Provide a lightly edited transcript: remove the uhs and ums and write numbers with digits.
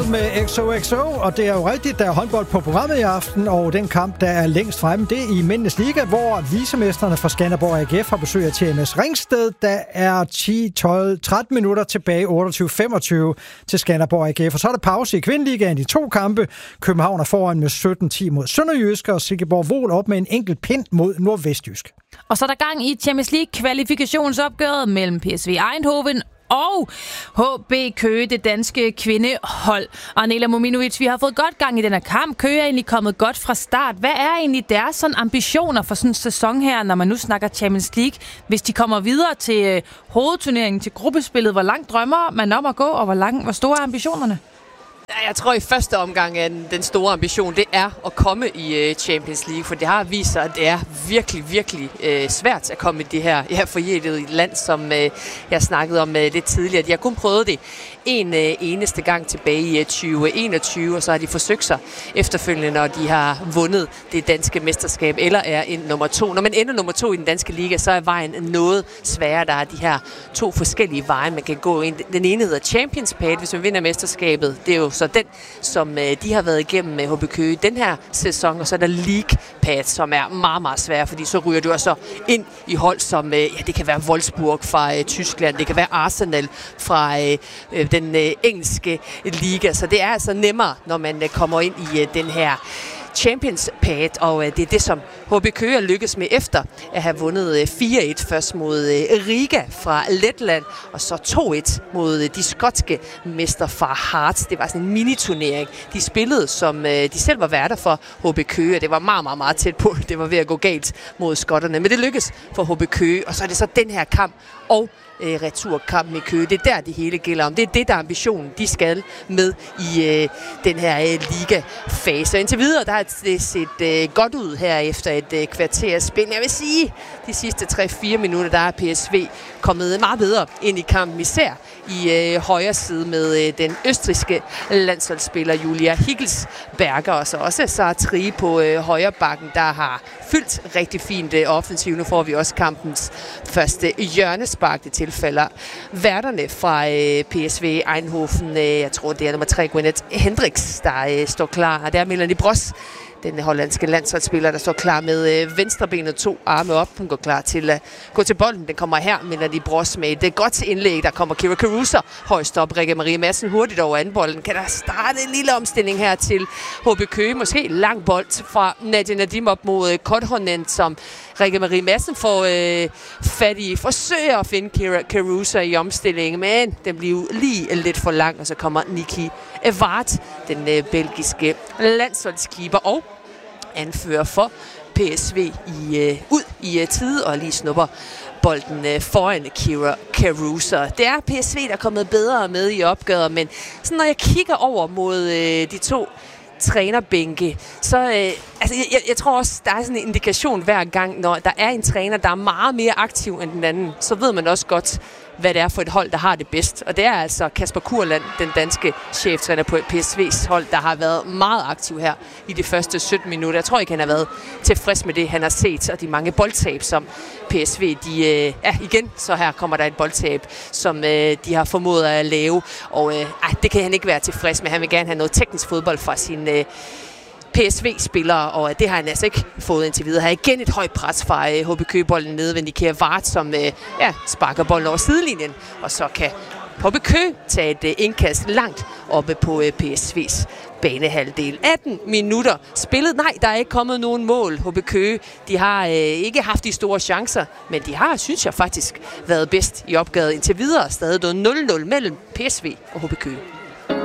med XOXO, og det er jo rigtigt, der er håndbold på programmet i aften, og den kamp, der er længst fremme, det er i Mændenes Liga, hvor vicemestrene fra Skanderborg AGF har besøg af TMS Ringsted. Der er 10, 12, 13 minutter tilbage, 28-25 til Skanderborg AGF, og så er der pause i Kvindeligaen i 2 kampe. København er foran med 17-10 mod Sønderjysk, og Silkeborg Vol op med en enkelt pind mod Nordvestjysk. Og så er der gang i Champions League kvalifikationsopgøret mellem PSV Eindhoven og HB Køge, det danske kvindehold. Arnela Mominovic, vi har fået godt gang i den her kamp. Køge er egentlig kommet godt fra start. Hvad er egentlig deres sådan ambitioner for sådan en sæson her, når man nu snakker Champions League? Hvis de kommer videre til hovedturneringen, til gruppespillet, hvor langt drømmer man om at gå, og hvor store er ambitionerne? Jeg tror i første omgang, at den store ambition, det er at komme i Champions League, for det har vist sig, at det er virkelig, virkelig svært at komme i det her forjættede land, som jeg snakkede om lidt tidligere. De har kun prøvet det en eneste gang tilbage i 2021, og så har de forsøgt sig efterfølgende, når de har vundet det danske mesterskab, eller er en nummer 2. Når man ender nummer 2 i den danske liga, så er vejen noget sværere. Der er de her 2 forskellige veje, man kan gå ind. Den ene hedder Champions Path, hvis man vinder mesterskabet. Det er jo så den, som de har været igennem med HB Køge den her sæson, og så er der League Path, som er meget, meget svær, fordi så ryger du også ind i hold som, det kan være Wolfsburg fra Tyskland, det kan være Arsenal fra den engelske liga, så det er altså nemmere, når man kommer ind i den her Champions Path, og det er det, som HB Køge lykkes med efter at have vundet 4-1 først mod Riga fra Letland, og så 2-1 mod de skotske mester fra Hearts. Det var sådan en miniturnering. De spillede, som de selv var værter for HB Køge, og det var meget, meget, meget tæt på. Det var ved at gå galt mod skotterne, men det lykkes for HB Køge, og så er det så den her kamp og returkampen i Køge. Det er der, det hele gælder om. Det er det, der er ambitionen, de skal med i den her liga-fase. Og indtil videre, der har det set godt ud her efter et kvarters spil. Jeg vil sige, de sidste 3-4 minutter, der er PSV kommet meget bedre ind i kampen, især i højre side med den østrigske landsholdsspiller Julia Higgelsberger, og så også Sartri på højre bakken, der har fyldt rigtig fint offensivt. Nu får vi også kampens første hjørnespark. Det tilfælder værterne fra PSV Eindhoven. Jeg tror, det er nummer 3, Gwyneth Hendricks, der står klar. Og der er Melanie Bross, den hollandske landsholdsspiller, der står klar med venstrebenet 2 arme op. Hun går klar til at gå til bolden. Den kommer her, Melanie Bross med et godt indlæg. Der kommer Kira Caruso højst op. Rikke Marie Madsen hurtigt over anden bolden. Kan der starte en lille omstilling her til HB Køge? Måske lang bold fra Nadia Nadim op mod Korthonen, som Rikke Marie Madsen får fat i. Forsøger at finde Kira Caruso i omstillingen, men den bliver lige lidt for lang, og så kommer Niki Evart, den belgiske landsholdskeeper og anfører for PSV ud i tide og lige snupper bolden foran Kira Caruso. Det er PSV, der er kommet bedre med i opgøret, men sådan, når jeg kigger over mod de 2 trænerbænke, så jeg tror også, der er sådan en indikation hver gang, når der er en træner, der er meget mere aktiv end den anden, så ved man også godt, hvad det er for et hold, der har det bedst. Og det er altså Kasper Kurland, den danske cheftræner på PSV's hold, der har været meget aktiv her i de første 17 minutter. Jeg tror ikke, han har været tilfreds med det, han har set, og de mange boldtab, som PSV, igen, så her kommer der et boldtab, som de har formået at lave, og det kan han ikke være tilfreds med. Han vil gerne have noget teknisk fodbold fra sin PSV-spillere, og det har han altså ikke fået indtil videre. Her igen et højt pres fra HB Køge-bolden nede ved Niki Evart, som sparker bolden over sidelinjen, og så kan HB Køge tage et indkast langt oppe på PSV's banehalvdel. 18 minutter spillet. Nej, der er ikke kommet nogen mål. HB Køge, de har ikke haft de store chancer, men de har, synes jeg faktisk, været bedst i opgøret indtil videre. Stadig 0-0 mellem PSV og HB Køge.